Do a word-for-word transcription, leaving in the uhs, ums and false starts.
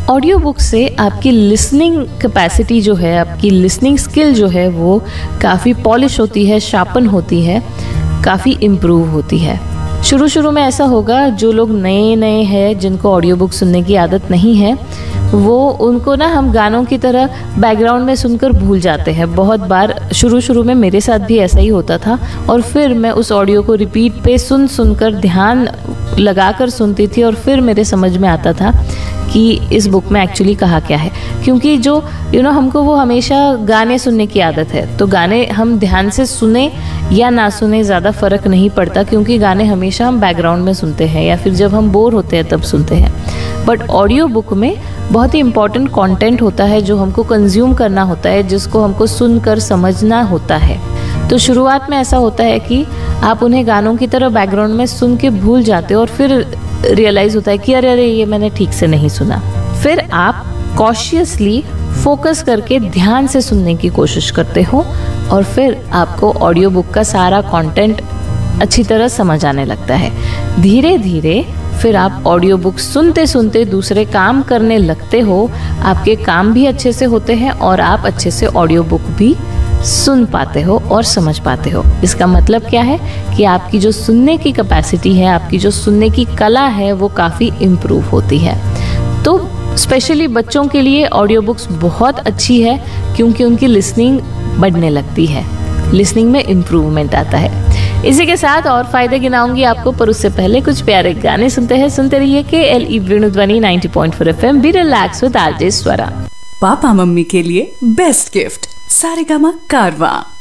Audio book से आपकी listening capacity जो है, आपकी लिसनिंग स्किल जो है वो काफ़ी पॉलिश होती है, शार्पन होती है, काफ़ी इम्प्रूव होती है। शुरू शुरू में ऐसा होगा, जो लोग नए नए हैं जिनको ऑडियो बुक सुनने की आदत नहीं है, वो उनको ना हम गानों की तरह बैकग्राउंड में सुनकर भूल जाते हैं। बहुत बार शुरू शुरू में मेरे साथ भी ऐसा ही होता था, और फिर मैं उस ऑडियो को रिपीट पे सुन सुनकर ध्यान लगाकर सुनती थी, और फिर मेरे समझ में आता था कि इस बुक में एक्चुअली कहा क्या है। क्योंकि जो यू you नो know, हमको वो हमेशा गाने सुनने की आदत है, तो गाने हम ध्यान से सुने या ना सुने ज़्यादा फ़र्क नहीं पड़ता, क्योंकि गाने हमेशा हम बैकग्राउंड में सुनते हैं या फिर जब हम बोर होते हैं तब सुनते हैं। बट ऑडियो बुक में बहुत ही इंपॉर्टेंट कंटेंट होता है जो हमको कंज्यूम करना होता है, जिसको हमको सुनकर समझना होता है। तो शुरुआत में ऐसा होता है कि आप उन्हें गानों की तरह बैकग्राउंड में सुन के भूल जाते हो, और फिर रियलाइज़ होता है कि अरे अरे ये मैंने ठीक से नहीं सुना। फिर आप कॉशियसली फोकस करके ध्यान से सुनने की कोशिश करते हो, और फिर आपको ऑडियो बुक का सारा कंटेंट अच्छी तरह समझ आने लगता है। धीरे धीरे फिर आप ऑडियो बुक सुनते सुनते दूसरे काम करने लगते हो, आपके काम भी अच्छे से होते हैं और आप अच्छे से ऑडियो बुक भी सुन पाते हो और समझ पाते हो। इसका मतलब क्या है कि आपकी जो सुनने की कैपेसिटी है, आपकी जो सुनने की कला है, वो काफ़ी इम्प्रूव होती है। तो स्पेशली बच्चों के लिए ऑडियो बुक्स बहुत अच्छी है, क्योंकि उनकी लिसनिंग बढ़ने लगती है, लिसनिंग में इम्प्रूवमेंट आता है। इसी के साथ और फायदे गिनाऊंगी आपको, पर उससे पहले कुछ प्यारे गाने सुनते हैं। सुनते रहिए के L E वेणुध्वनि ninety point four F M. Be relax with RJ Swara. Papa mummy के लिए बेस्ट गिफ्ट सारेगामा कारवां।